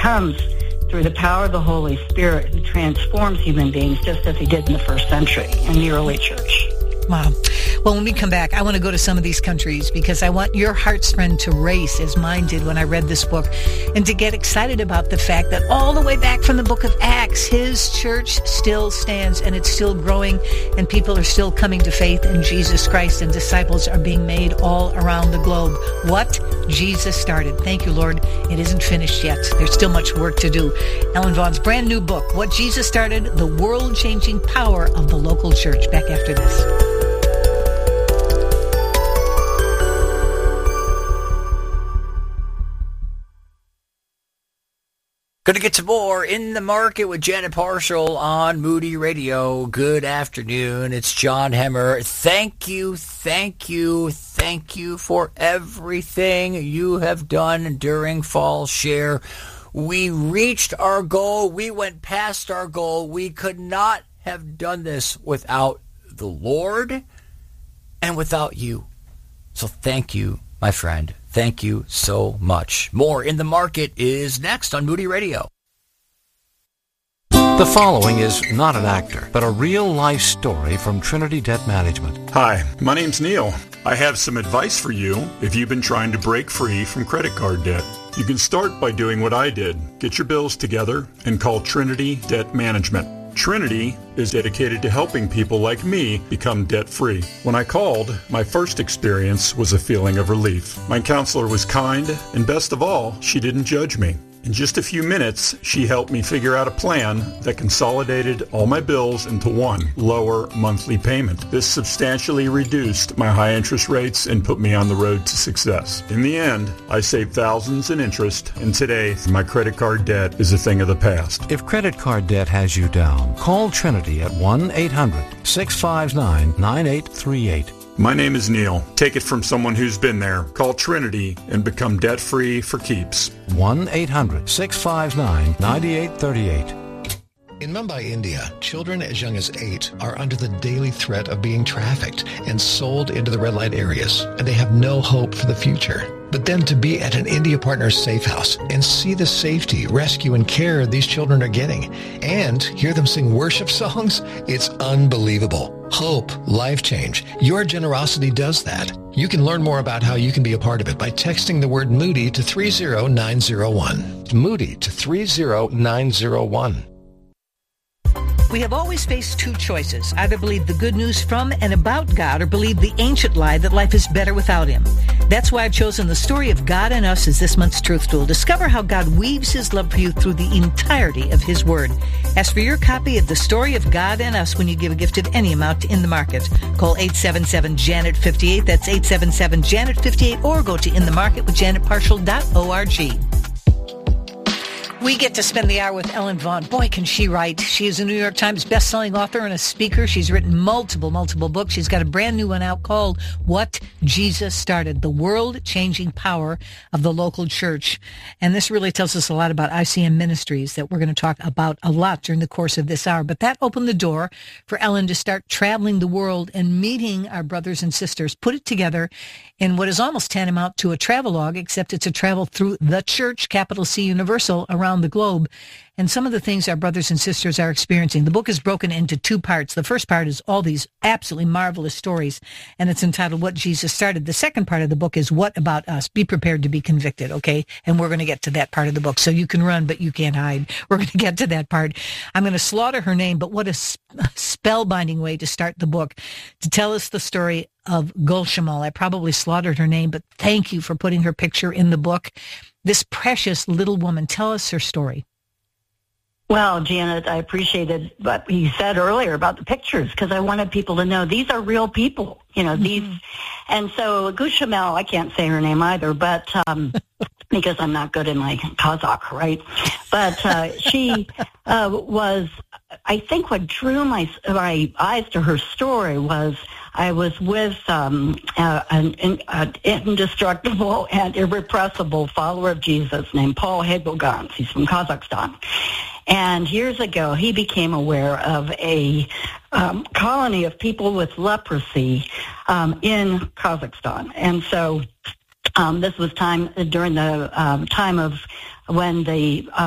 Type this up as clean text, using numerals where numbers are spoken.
comes through the power of the Holy Spirit who transforms human beings just as he did in the first century in the early church. Wow. Well, when we come back, I want to go to some of these countries because I want your heart's friend to race as mine did when I read this book, and to get excited about the fact that all the way back from the book of Acts, his church still stands and it's still growing, and people are still coming to faith in Jesus Christ, and disciples are being made all around the globe. What Jesus started. Thank you, Lord. It isn't finished yet. There's still much work to do. Ellen Vaughn's brand new book, What Jesus Started, The World-Changing Power of the Local Church. Back after this. Going to get some more In the Market with Janet Parshall on Moody Radio. Good afternoon. It's John Hemmer. Thank you for everything you have done during Fall Share. We reached our goal. We went past our goal. We could not have done this without the Lord and without you. So thank you, my friend. Thank you so much. More In the Market is next on Moody Radio. The following is not an actor, but a real-life story from Trinity Debt Management. Hi, my name's Neil. I have some advice for you if you've been trying to break free from credit card debt. You can start by doing what I did. Get your bills together and call Trinity Debt Management. Trinity is dedicated to helping people like me become debt-free. When I called, my first experience was a feeling of relief. My counselor was kind, and best of all, she didn't judge me. In just a few minutes, she helped me figure out a plan that consolidated all my bills into one lower monthly payment. This substantially reduced my high interest rates and put me on the road to success. In the end, I saved thousands in interest, and today, my credit card debt is a thing of the past. If credit card debt has you down, call Trinity at 1-800-659-9838. My name is Neil. Take it from someone who's been there. Call Trinity and become debt-free for keeps. 1-800-659-9838. In Mumbai, India, children as young as 8 are under the daily threat of being trafficked and sold into the red light areas, and they have no hope for the future. But then to be at an India Partners safe house and see the safety, rescue, and care these children are getting, and hear them sing worship songs, it's unbelievable. Hope, life change. Your generosity does that. You can learn more about how you can be a part of it by texting the word Moody to 30901. Moody to 30901. We have always faced two choices. Either believe the good news from and about God or believe the ancient lie that life is better without Him. That's why I've chosen the story of God and Us as this month's Truth Tool. Discover how God weaves His love for you through the entirety of His Word. Ask for your copy of the story of God and Us when you give a gift of any amount to In the Market. Call 877-JANET-58. That's 877-JANET-58, or go to inthemarketwithjanetparshall.org. We get to spend the hour with Ellen Vaughn. Boy, can she write. She is a New York Times best-selling author and a speaker. She's written multiple books. She's got a brand new one out called What Jesus Started, The World-Changing Power of the Local Church. And this really tells us a lot about ICM Ministries that we're going to talk about a lot during the course of this hour. But that opened the door for Ellen to start traveling the world and meeting our brothers and sisters, put it together in what is almost tantamount to a travelogue, except it's a travel through the church, capital C Universal, around the globe. And some of the things our brothers and sisters are experiencing. The book is broken into two parts. The first part is all these absolutely marvelous stories, and it's entitled What Jesus Started. The second part of the book is What About Us? Be prepared to be convicted, okay? And we're going to get to that part of the book. So you can run, but you can't hide. We're going to get to that part. I'm going to slaughter her name, but what a spellbinding way to start the book, to tell us the story of Gulshamal. I probably slaughtered her name, but thank you for putting her picture in the book. This precious little woman. Tell us her story. Well, Janet, I appreciated what you said earlier about the pictures, because I wanted people to know these are real people, these. And so Gulshamal, I can't say her name either, but because I'm not good in like Kazakh, right? But she was, I think what drew my eyes to her story was I was with an indestructible and irrepressible follower of Jesus named Paul Hegelgans. He's from Kazakhstan. And years ago, he became aware of a colony of people with leprosy in Kazakhstan. And so this was during the time of when the